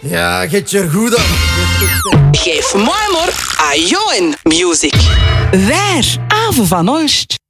Ja, get je er goed aan. Geef mij maar a join music. Waar, Ave van Oost.